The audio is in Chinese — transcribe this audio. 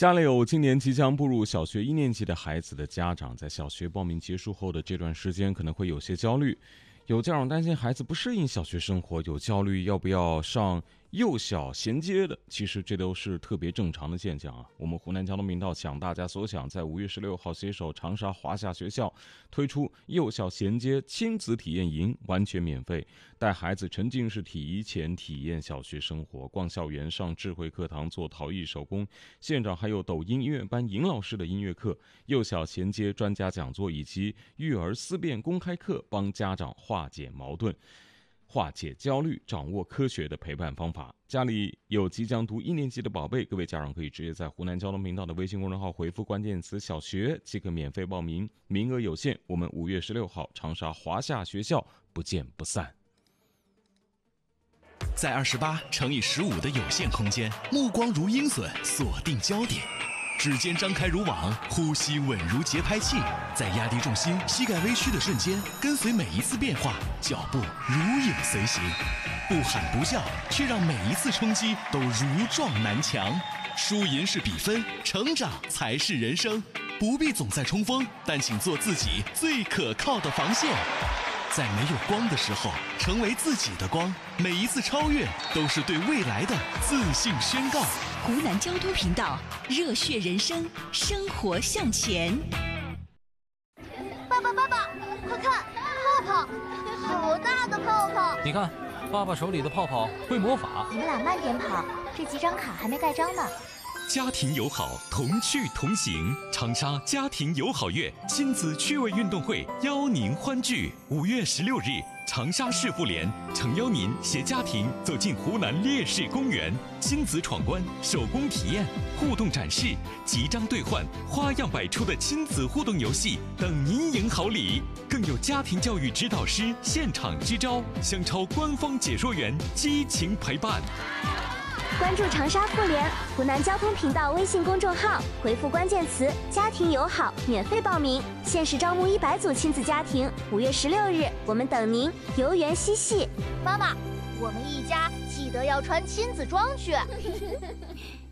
家里有今年即将步入小学1年级的孩子的家长，在小学报名结束后的这段时间可能会有些焦虑。有家长担心孩子不适应小学生活，有焦虑要不要上幼小衔接的，其实这都是特别正常的现象啊。我们湖南交通频道想大家所想，在5月16号携手长沙华夏学校推出幼小衔接亲子体验营，完全免费，带孩子沉浸式提前体验小学生活，逛校园，上智慧课堂，做陶艺手工，现场还有抖音音乐班尹老师的音乐课、幼小衔接专家讲座以及育儿思辨公开课，帮家长化解矛盾，化解焦虑，掌握科学的陪伴方法。家里有即将读1年级的宝贝，各位家长可以直接在湖南交通频道的微信公众号回复关键词小学即可免费报名，名额有限，我们5月16号长沙华夏学校不见不散。 在28×15的有限空间，目光如鹰隼，锁定焦点，指尖张开如网，呼吸稳如节拍器，在压低重心、膝盖微屈的瞬间，跟随每一次变化，脚步如影随形，不喊不叫，却让每一次冲击都如撞南墙。输赢是比分，成长才是人生。不必总在冲锋，但请做自己最可靠的防线。在没有光的时候，成为自己的光。每一次超越，都是对未来的自信宣告。 湖南交通频道，热血人生，生活向前。 爸爸，快看，泡泡，好大的泡泡！ 你看，爸爸手里的泡泡会魔法。 你们俩慢点跑，这几张卡还没盖章呢。 家庭友好，同趣同行。长沙家庭友好月亲子趣味运动会邀您欢聚。5月16日，长沙市妇联诚邀您携家庭走进湖南烈士公园，亲子闯关、手工体验、互动展示、集章兑换，花样百出的亲子互动游戏等您赢好礼，更有家庭教育指导师现场支招，香超官方解说员激情陪伴。 关注长沙妇联湖南交通频道微信公众号，回复关键词家庭友好，免费报名，限时招募100组亲子家庭。5月16日，我们等您，游园嬉戏。妈妈，我们一家记得要穿亲子装去。